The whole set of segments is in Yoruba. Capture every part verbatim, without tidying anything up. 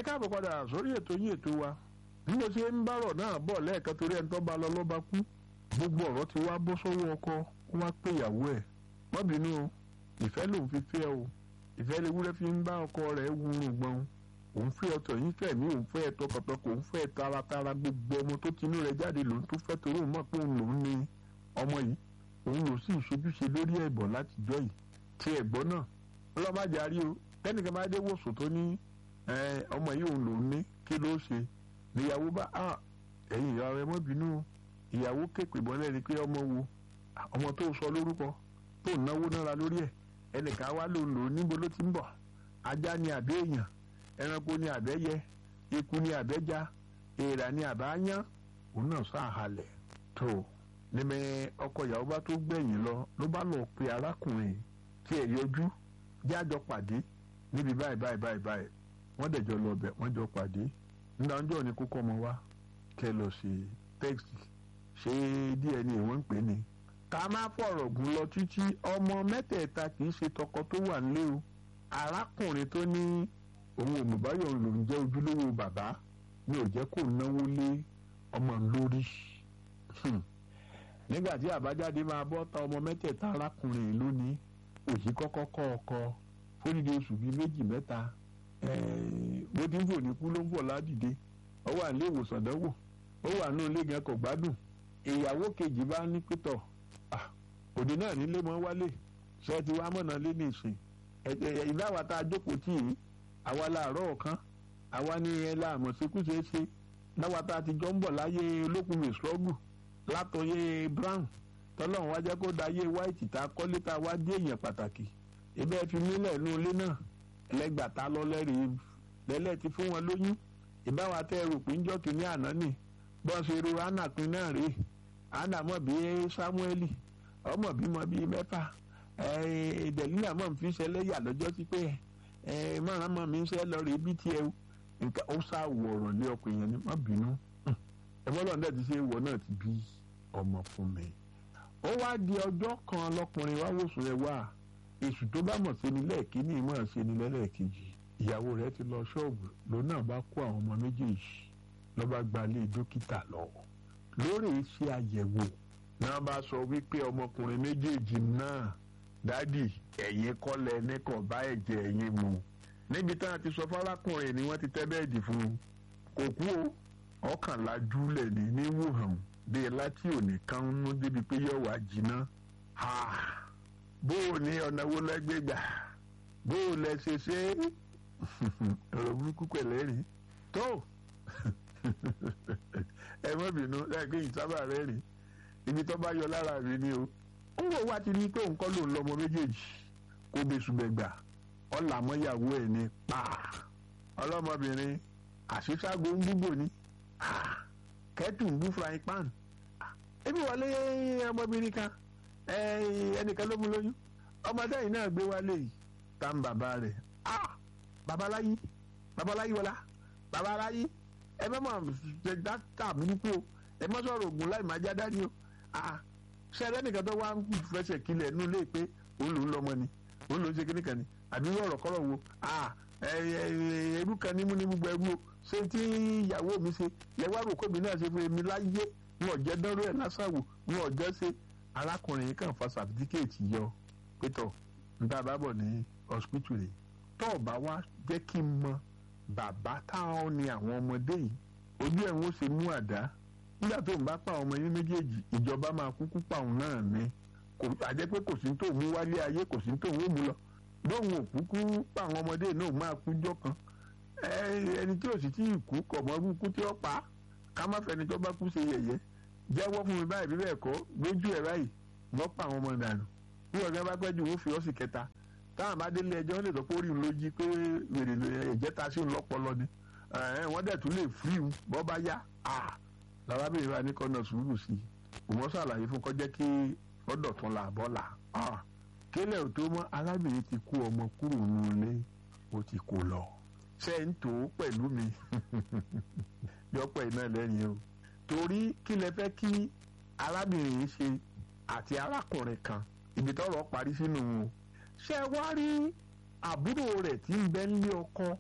káàbọ̀ padà sórí ètò yín ètò wa bí mo ṣe ń bárọ̀ náà bọ̀ lẹ́ẹ̀kan torí ẹni tó bá lọ ló bá kú gbogbo ọ̀rọ̀ ti wá bọ́ sọ́wọ́ ọkọ ó wá pé ìyàwó ẹ̀ má bínú o ìfẹ́ lòun fi fẹ́ o ìfẹ́ lewúrẹ́ fi ń bá ọkọ rẹ̀ wúrun gbọ́n òun fẹ́ ọtọ̀ yín fẹ̀mí òun fẹ́ tọkàntọkàn òun fẹ́ taratara gbogbo ọmọ tó tinú rẹ̀ jáde lòun tó fẹ́ torí òun mọ̀ pé òun lòun ní ọmọ yìí òun lò sí ìṣojúṣe lórí ẹ̀bọ̀ látijọ́ yìí tí ẹ̀gbọ́n náà ọlọ́mọdé rí o tẹ́nìkan máa dé wòsàn tó ní ọmọ yìí òun lòun ní kí ló ṣe níyàwó bá ẹ̀yìn ìyá rẹ̀ mọ́ bínú ìyàwó képe bọ́lẹ̀ ni pé ọmọ wo ọmọ tó sọ lórúkọ tó náwó nára lórí ẹ̀ ẹnìkan wá lòun lòun níbo ló ti ń bọ̀ ajá ni àbẹ́ èèyàn ẹranko ni àbẹ́yẹ eku ni àbẹ́já èèrà ni àbáyán òun náà sàhalẹ̀ tó nímẹ ọkọ ìyàwó bá tó gbẹ̀yìn lọ ló bá lọ pe arákùnrin tí ẹ̀ yọjú jájọ pàdé níbi báyìí báyìí báyìí báyìí wọ́n dẹ̀jọ lọ bẹ̀ wọ́n jọ pàdé nígbà ọjọ́ ni kókó ọmọ wa kẹ́ lọ sí tẹ́kìtì ṣé díẹ̀ ni ìwọ́n ń pè ní. ká má fọ̀rọ̀ gùn lọ títí ọmọ mẹ́tẹ̀ẹ̀ta kì í ṣe tọkọ tó wà nílé o arákùnrin tó ní òun òmùbáyọ̀ lòún jẹ́ ojúlówó bàbá ni ò jẹ́ kó náwó lé ọmọ lórí. nígbà tí àbájáde máa bọ́ ta ọmọ mẹ́tẹ̀ẹ̀ta arákùnrin lónìí òsì kọ́kọ́ kọ́ ọkọ fódìdí oṣù bíi méjì mẹ́ta bó ti ń fò ní kú ló ń bọ̀ ládìde ó wà nílé ìwòsàn dánwò ó wà ní ilé gan kò gbádùn ìyàwó kejì bá ní pétọ̀ òde náà nílé mọ́ wálé ṣe ti wá mọ̀nà lé ní ìsìn ìdáwà tá a jókòó tì í àwa láàárọ̀ ọ̀kan àwa ní ẹ láàmọ̀ síkú ṣeé ṣe dáwà tá a ti jọ ń bọ̀ láyé olókùn ìṣọ́gù látọyé brown tọ́lọ́run wá jẹ́ kó dayé white tá a kọ́lé tá a wá dé èèyàn pàtàkì ibẹ̀ fi mílẹ̀ nú ilé náà ẹlẹ́gbàtà lọ lẹ́rìí lẹ́lẹ́ ti fún wọn lóyún ìbáwa tẹ́ rò pé ń jọ́ kínní àná nì bọ́n ṣe ro anna pin náà rèé anna mọ̀ bí samueli ọmọ bímọ bíi mẹ́fà ìdẹ̀lílà mọ̀ fi ṣẹlẹ́yà lọ́jọ́ sí pé mọ̀ràn mọ̀ mi ń ṣe lọ rèé bí tiẹ̀ nǹkan ó sá wọ̀rọ̀ lé ọkùnrin yẹn ní má bínú ẹ̀fọ́ lọ́nà ti ṣe wọ̀ náà ti bí ọmọ fún mi ó wá di ọjọ́ kan lọkùnrin wá wòsàn rẹ̀ wá èṣù tó bá mọ̀ sí ni lẹ́ẹ̀kíní ìmọ̀ ṣe ni lẹ́lẹ́ẹ̀kejì ìyàwó rẹ̀ ti lọ ṣọ́ọ̀bù lòun náà bá kó àwọn ọmọ méjèèjì ló bá gba ilé dókítà lọ lórí iṣẹ́ àyẹ̀wò náà bá sọ wípé ọmọkùnrin méjèèjì náà dádì ẹ̀yin kọ́lẹ̀ nìkan bá ẹ̀jẹ̀ ẹ̀yin mu níbi tá a ti sọ fárákùnrin ni wọ́n ti tẹ́ bẹ́ẹ̀dì fún un kò kú o ọkànlá júlẹ̀ ní níwòhàn bíi láti òní kan ń mú débi pé yóò wá jiná bó o ní ọ̀nà wo lẹ́gbẹ̀gbà bó o lẹ ṣe ṣe ọ̀rọ̀ burúkú pẹ̀lẹ́ rí tó ẹ má bínú lẹ́gbẹ̀ẹ́ ìsábà rẹ̀ rí ibi tó bá yọ lára mi ni o ó wò wá ti ní pé òun kọ́ ló ń lọ́mọ méjèèjì kó bẹ́sùbẹ̀gbà ọ̀làmọ́yàwó ẹ̀ ní pa ọlọ́mọbìnrin àṣìṣàgò ń gbúgbò ní kẹ́tù ń bú frying pan ebi wọlé ọmọbìnrin kan ẹnìkan ló mú lóyún ọmọdé yìí náà gbé wálé yìí tá n bàbá rẹ̀ babaláyé babaláyé wọlá babaláyé ẹ bá mọ̀ ṣe dáká burúkú o ẹ mọ́ sọ̀rọ̀ ògùn láì máa já dání o ṣe ẹ lẹ́nìkan tó wá ń fẹsẹ̀ kílẹ̀ nú lé pé òun lòún lọ́mọ ni òun lòún ṣe kíní kan ni àbí ọ̀rọ̀ kọ́rọ̀ wo ẹrú kan ní mú ní gbogbo ẹrú o ṣé tí ìyàwó mi ṣe lẹ́wọ́ àròkọ́ mi náà ṣe fún mi láyé wọn ò jẹ́ dánrọ́ ẹ̀ lásàwò wọn ò jẹ́ ṣe arákùnrin yìí kàn fa sàfitíkẹ́ẹ̀tì yọ pétọ̀ níta bábọ̀ ní hospital rẹ̀ tó o bá wá jẹ́ kí n mọ bàbá táwọn ni àwọn ọmọdé yìí ojú ẹ̀ ń ó ṣe mú àdá nígbà tó ń bá pa àwọn ọmọ yín méjèèjì ìjọba máa kúkú pa òun náà ní kò àjẹ́ pé kò sí tó mú wálé ayé kò sí tó mú mú lọ lóun ò kúkú pa àwọn ọmọdé náà máa kú jọ kan ẹni tí ò sì tí ì kú kọ̀ mọ́ kúkú tí ó pa ká má fẹ́ni tó bá kú ṣe yẹ̀yẹ́ jẹ́wọ́ fún mi báyìí bí bẹ́ẹ̀ kọ́ lójú ẹ̀ báyìí wọ́n pa àwọn ọmọ dànù bí ọ̀gá bá pẹ́ jù wọ́n fi ọ́sì kẹta táwọn bá délé ẹjọ́ wọ́n lè sọ pé ó rí un lójí pé wèrè ẹ̀jẹ̀ ta sí òun lọ́pọlọ ni wọ́n dẹ̀ tún lè fírí un bọ́ bá yá làbábìnrin wa ní kọ́nà sùúrù sí i òun ṣàlàyé fún kọjá kí ọ̀dọ̀ tún là bọ́ là kélẹ̀ ò tó mọ́ arábìnrin ti kó ọmọ kúrò nílé ó ti kó lọ ṣe ń tò ó pẹ̀lú mi yọpọ̀ iná lẹ́yìn o torí kí lẹ fẹ́ kí arábìnrin yìí ṣe àti arákùnrin kan ibi tọ́rọ̀ parí sínú o ṣé wá rí àbúrò rẹ̀ tí ń bẹ nílé ọkọ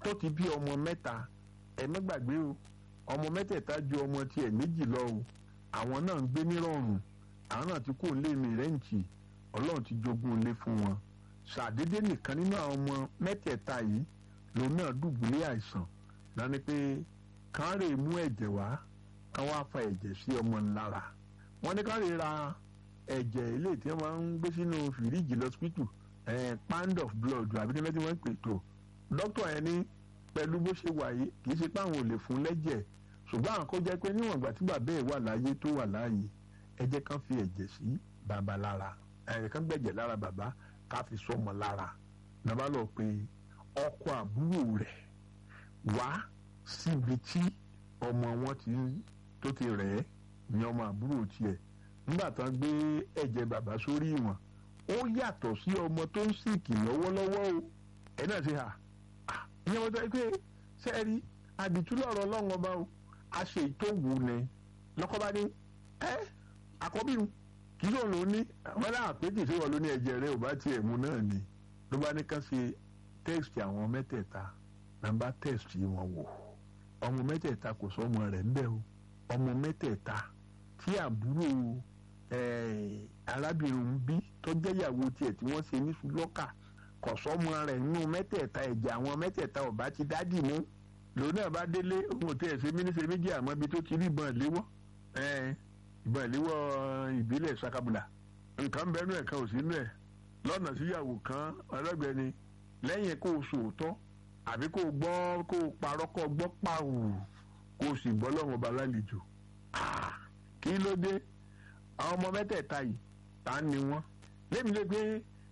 tó ti bí ọmọ mẹ́ta ẹ má gbàgbé o ọmọ mẹ́tẹ̀ẹ̀ta ju ọmọ tiẹ̀ méjì lọ o àwọn náà ń gbé nírọ̀rùn àwọn náà ti kó lé mi rẹ́ǹtì ọlọ́run ti jogún ilé fún wọn ṣàdédé nìkan nínú àwọn ọmọ mẹ́tẹ̀ẹ̀ta yìí lòun náà dùbúlẹ̀ àìsàn lánàá pé kàn rè mú ẹ̀jẹ̀ wá kàn wá fa ẹ̀jẹ̀ sí ọmọ ńlára wọ́n ní kàn rè ra ẹ̀jẹ̀ ilé tí wọ́n máa ń gbé sínú fìríjì lọ́sípítù pound of blood àbí nígbà tí wọ́n ń pè tó dókítà yẹn ní pẹ̀lú bó ṣe wà yìí kì í ṣe pé àwọn ò lè fún lẹ́jẹ̀ ṣùgbọ́n àwọn kó jẹ́ pé níwọ̀n ìgbà tí bàbá ẹ̀ wà láyé tó wà láàyè ẹ̀jẹ̀ kan fi ẹ̀jẹ̀ sí bàbá lára ẹ̀jẹ̀ kan gbẹ̀jẹ̀ lára bàbá ká fi sọmọ lára nàbà lọ pé ọkọ àbúrò rẹ̀ wá síbi tí ọmọ wọn ti tó ti rẹ̀ ẹ́ ní ọmọ àbúrò tiẹ̀ nígbà tán gbé ẹ̀jẹ̀ bàbá sórí ìwọ̀n ó yàtọ̀ sí ọmọ tó ń sìkì lọ́wọ́lọ́wọ́ o ẹ̀ náà ṣe hà ìyẹn wọ́n sọ pé sẹ́ẹ̀rí àdìtú lọ́rọ̀ ọlọ́run ọba o a ṣe ìtòwù ni lọ́kọ́ bá ní ẹ́ àkọ́bí nu kì í sọ̀rọ̀ ló ní wọ́n náà pé kì í sọ̀rọ̀ ló ní ẹ̀jẹ̀ rẹ̀ ò bá tiẹ̀ mu náà ni ló bá ní ká ṣe tẹ́ẹ̀sì àwọn mẹ́tẹ̀ẹ̀ta nàmbá tẹ́ẹ̀sì wọn wò ọmọ mẹ́tẹ̀ẹ̀ta kò sọ́mọ rẹ̀ ńbẹ́ o ọmọ mẹ́tẹ̀ẹ̀ta tí àbúrò arábìnrin bí tó jẹ́ ìyàwó tiẹ̀ tí wọ́n ṣe ní sùlọ́kà kò sọ́mọ rẹ̀ nínú mẹ́tẹ̀ẹ̀ta ẹ̀jẹ̀ àwọn mẹ́tẹ̀ẹ̀ta ò bá ti dádì mú lòun náà bá délé òun ò tẹ̀ ṣe mí ní ṣe méjì àmọ́ ibi tó ti rí ìbọn ìléwọ́ ìbọn ìléwọ́ ìbílẹ̀ sakabula nǹkan bẹ́ẹ̀ nú ẹ̀ kan ò sí nú ẹ̀ lọ́nà síyàwó kan ọlọ́gbẹ́ni lẹ́yìn kó o sòótọ́ àbí kó o gbọ́ kó o parọ́ kó o gbọ́ pàwù kó o sì gbọ́ lọ́wọ́ ọba lálejò kí ló dé àwọn ọmọ mẹ́tẹ̀ẹ̀ta yìí ta ni wọ́n lémi lé pé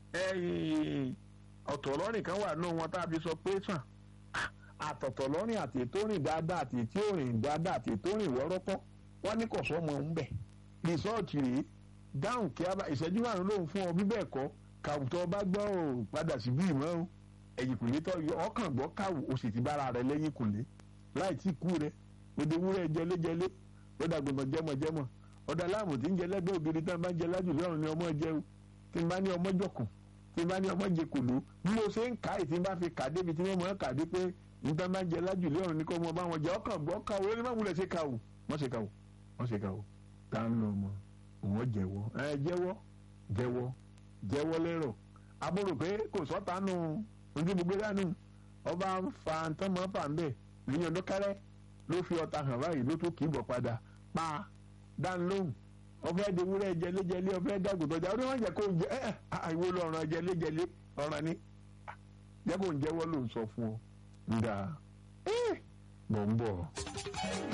ọ̀tọ̀ lọ́rìn kan wà náà wọn tá a fi sọ pé sàn àtọ̀tọ̀ lọ́rìn àti ètò rìn dáadáa àti ètò rìn dáadáa àti ètò rìn wọ́rọ́kọ́ wọ́n ní kọ̀sọ́ ọmọ ń bẹ̀ rìsọ́ọ̀tì rèé dáhùn kí a bá ìṣẹ́jú márùn lóhùn fún ọ bí bẹ́ẹ̀ kọ́ kàwùtọ́ bá gbọ́ ò padà sí bí ìmọ̀ o ẹ̀yìn kùlé tọ́ ọkàn gbọ́ káwù o sì ti bára rẹ lẹ́yìn kùlé láì tí kú rẹ òde wúrẹ́ jẹlẹ́jẹlẹ́ ó dàgbọ̀mọ̀ jẹmọ̀jẹmọ̀ ọ̀dà láàmù tí ń jẹ lẹ́gbẹ̀ẹ́ ògiri tán bá ń jẹ lájù lọ́rùn ni ọmọ jẹ o tí n bá ní ọmọ jọkùn tí n bá ní ọmọ jẹ kùlú bí mo ṣe ń kà á tí n bá fi kà débi tí wọ́n mọ̀ ọ́ kà dé pé nígbà máa ń jẹ lájù lọ́rùn ní kó mọ bá wọn jẹ ọkàn gbọ́ káwù ó ní má wulẹ̀ ṣe káwù wọ́n ṣe káwù wọ́n ṣe káwù tá ń lọ mọ́ òun jẹ́wọ́ ẹ jẹ́wọ́ jẹ́wọ́ jẹ́wọ́ lérò abúrò pé kò sọ́ta nù ojú gbogbo dánù ọba fa ntọ́ mọ́ fà ń bẹ̀ lẹ́yìn ọdún kẹrẹ́ ló fi ọta hàn báyìí ló tó kì í bọ̀ padà pa dáná lóhùn ọfẹ́ dewúrẹ́ jẹlẹ́jẹlẹ́ ọfẹ́ dàgùtọ̀jà ó ní wọ́n jẹ́ kó ń jẹ ẹ́ àìwó lọ́ràn jẹlẹ́jẹlẹ́ ọ̀ràn ni jẹ́ kó ń jẹ́wọ́ ló ń sọ fún ọ ń dà mọ̀ ń bọ̀.